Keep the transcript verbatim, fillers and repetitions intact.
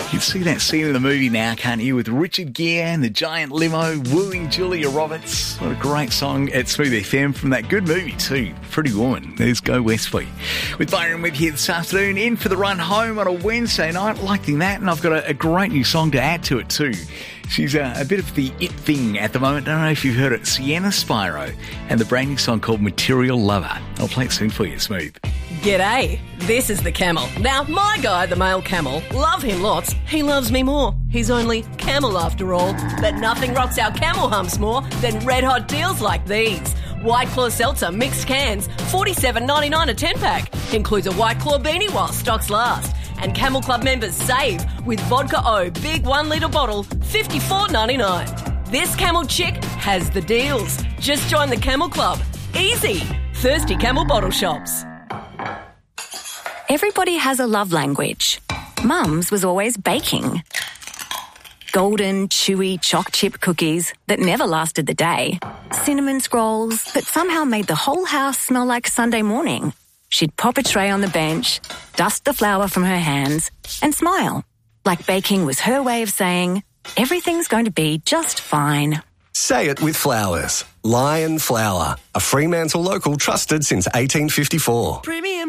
You can see that scene in the movie now, can't you? With Richard Gere and the giant limo wooing Julia Roberts. What a great song at Smooth F M from that good movie too, Pretty Woman. There's Go West for you. With Byron with you this afternoon, in for the run home on a Wednesday night. Liking that, and I've got a, a great new song to add to it too. She's uh, a bit of the it thing at the moment. I don't know if you've heard it. Sienna Spyro and the brand new song called Material Lover. I'll play it soon for you, Smooth. G'day, this is the camel. Now, my guy, the male camel, love him lots. He loves me more. He's only camel after all. But nothing rocks our camel humps more than red hot deals like these. White Claw Seltzer mixed cans, forty-seven ninety-nine a ten-pack. Includes a White Claw beanie while stocks last. And Camel Club members save with Vodka O big one litre bottle, fifty-four ninety-nine. This camel chick has the deals. Just join the Camel Club. Easy. Thirsty Camel bottle shops. Everybody has a love language. Mum's was always baking. Golden, chewy choc chip cookies that never lasted the day. Cinnamon scrolls that somehow made the whole house smell like Sunday morning. She'd pop a tray on the bench, dust the flour from her hands, and smile. Like baking was her way of saying, everything's going to be just fine. Say it with flowers. Lion Flour, a Fremantle local trusted since eighteen fifty-four. Premium